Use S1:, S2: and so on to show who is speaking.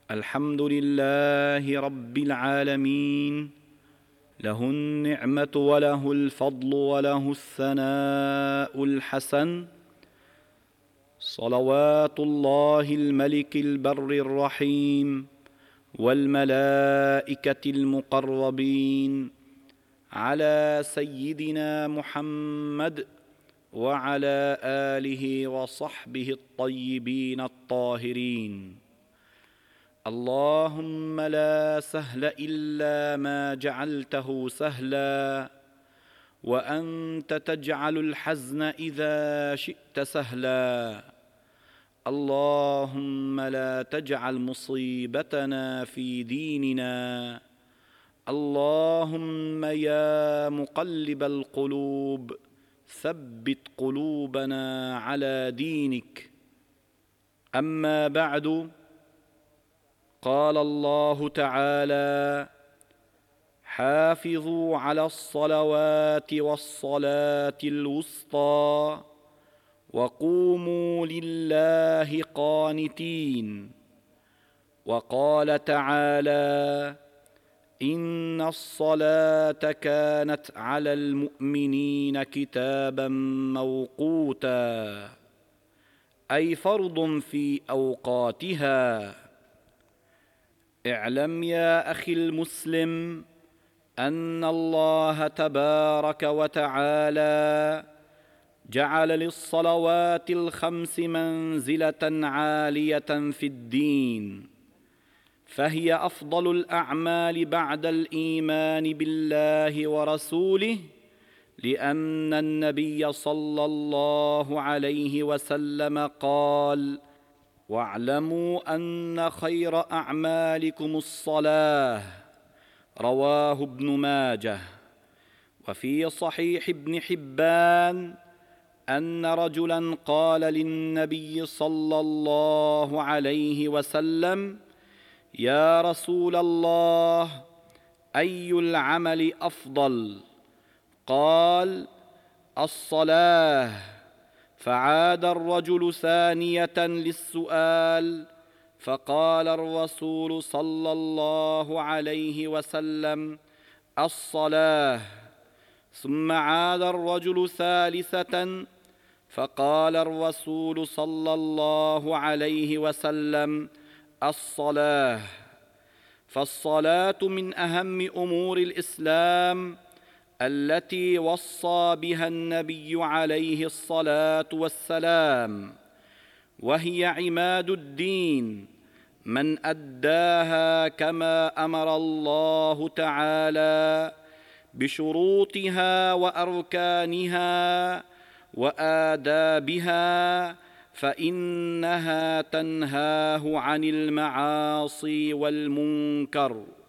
S1: الحمد لله رب العالمين، له النعمة وله الفضل وله الثناء الحسن. صلوات الله الملك البر الرحيم والملائكة المقربين على سيدنا محمد وعلى آله وصحبه الطيبين الطاهرين. اللهم لا سهل إلا ما جعلته سهلا، وأنت تجعل الحزن إذا شئت سهلا. اللهم لا تجعل مصيبتنا في ديننا. اللهم يا مقلب القلوب ثبت قلوبنا على دينك. أما بعد، قال الله تعالى: حافظوا على الصلوات والصلاة الوسطى وقوموا لله قانتين. وقال تعالى: إن الصلاة كانت على المؤمنين كتابا موقوتا، أي فرض في أوقاتها. اعلم يا أخي المسلم أن الله تبارك وتعالى جعل للصلوات الخمس منزلة عالية في الدين، فهي أفضل الأعمال بعد الإيمان بالله ورسوله، لأن النبي صلى الله عليه وسلم قال: واعلموا أن خير أعمالكم الصلاة. رواه ابن ماجه. وفي صحيح ابن حبان أن رجلا قال للنبي صلى الله عليه وسلم: يا رسول الله، أي العمل أفضل؟ قال: الصلاة. فعاد الرجل ثانية للسؤال، فقال الرسول صلى الله عليه وسلم: الصلاة. ثم عاد الرجل ثالثة، فقال الرسول صلى الله عليه وسلم: الصلاة. فالصلاة من أهم أمور الإسلام التي وصى بها النبي عليه الصلاة والسلام، وهي عماد الدين. من أداها كما أمر الله تعالى بشروطها وأركانها وآدابها فإنها تنهاه عن المعاصي والمنكر.